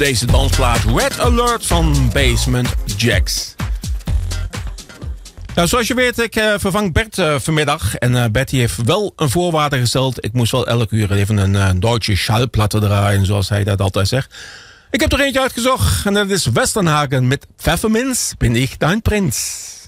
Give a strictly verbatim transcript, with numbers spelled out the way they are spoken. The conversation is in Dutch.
deze dansplaat Red Alert van Basement Jaxx. Nou, zoals je weet, ik uh, vervang Bert uh, vanmiddag. En uh, Betty heeft wel een voorwaarde gesteld. Ik moest wel elk uur even een uh, Duitse Schallplatte draaien, zoals hij dat altijd zegt. Ik heb er eentje uitgezocht en dat is Westernhagen met Pfefferminz, ben ik dein Prinz.